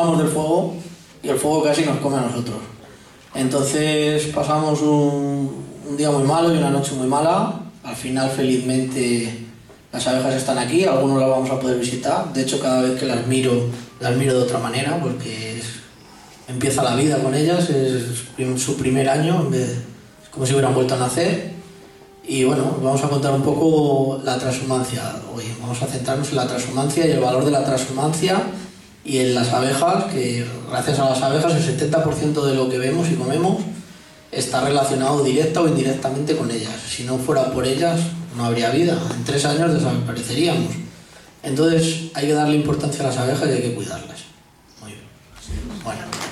hablábamos del fuego y el fuego casi nos come a nosotros. Entonces pasamos un día muy malo y una noche muy mala. Al final, felizmente, las abejas están aquí, algunos las vamos a poder visitar. De hecho, cada vez que las miro de otra manera, porque empieza la vida con ellas, es su primer año, es como si hubieran vuelto a nacer. Y bueno, vamos a contar un poco la transhumancia hoy. Vamos a centrarnos en la transhumancia y el valor de la transhumancia y en las abejas, que gracias a las abejas el 70% de lo que vemos y comemos está relacionado directa o indirectamente con ellas. Si no fuera por ellas, no habría vida. En 3 años desapareceríamos. Entonces hay que darle importancia a las abejas y hay que cuidarlas. Muy bien. Bueno.